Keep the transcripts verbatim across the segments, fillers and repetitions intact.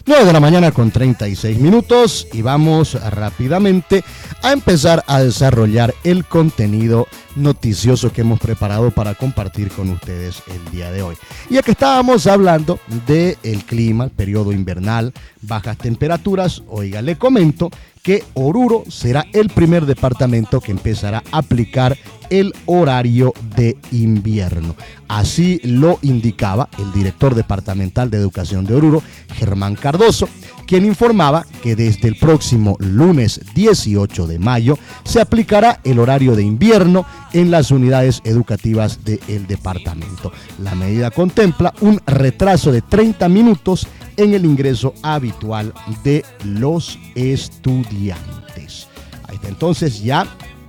nueve de la mañana con treinta y seis minutos y vamos rápidamente a empezar a desarrollar el contenido noticioso que hemos preparado para compartir con ustedes el día de hoy. Ya que estábamos hablando del clima, el periodo invernal, bajas temperaturas, oiga, le comento que Oruro será el primer departamento que empezará a aplicar el horario de invierno. Así lo indicaba el director departamental de Educación de Oruro, Germán Cardoso, quien informaba que desde el próximo lunes dieciocho de mayo se aplicará el horario de invierno en las unidades educativas del departamento. La medida contempla un retraso de treinta minutos en el ingreso habitual de los estudiantes. Ahí está, entonces ya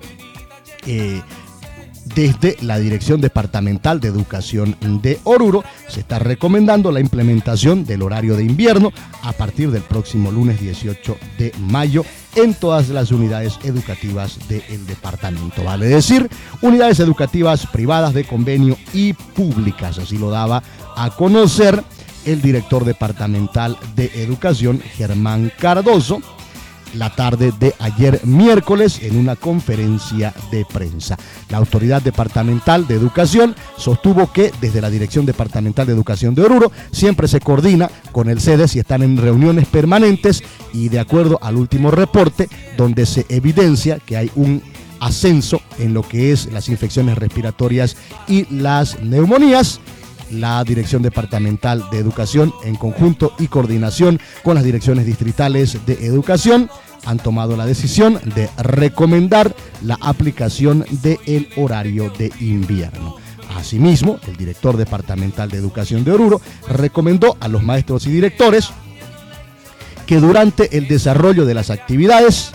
eh, desde la Dirección Departamental de Educación de Oruro se está recomendando la implementación del horario de invierno a partir del próximo lunes dieciocho de mayo en todas las unidades educativas del departamento. Vale decir, unidades educativas privadas de convenio y públicas. Así lo daba a conocer el director departamental de Educación, Germán Cardoso, la tarde de ayer miércoles en una conferencia de prensa. La Autoridad Departamental de Educación sostuvo que desde la Dirección Departamental de Educación de Oruro siempre se coordina con el CEDES y están en reuniones permanentes y de acuerdo al último reporte donde se evidencia que hay un ascenso en lo que es las infecciones respiratorias y las neumonías, la Dirección Departamental de Educación, en conjunto y coordinación con las direcciones distritales de educación, han tomado la decisión de recomendar la aplicación del horario de invierno. Asimismo, el director departamental de Educación de Oruro recomendó a los maestros y directores que durante el desarrollo de las actividades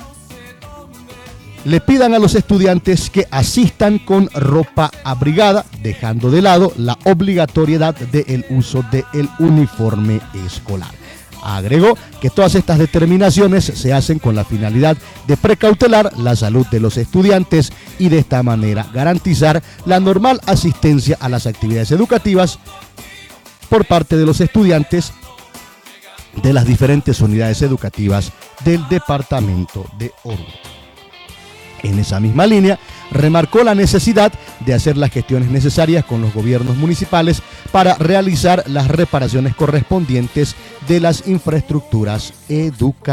le pidan a los estudiantes que asistan con ropa abrigada, dejando de lado la obligatoriedad del uso del uniforme escolar. Agregó que todas estas determinaciones se hacen con la finalidad de precautelar la salud de los estudiantes y de esta manera garantizar la normal asistencia a las actividades educativas por parte de los estudiantes de las diferentes unidades educativas del departamento de Oruro. En esa misma línea, remarcó la necesidad de hacer las gestiones necesarias con los gobiernos municipales para realizar las reparaciones correspondientes de las infraestructuras educativas.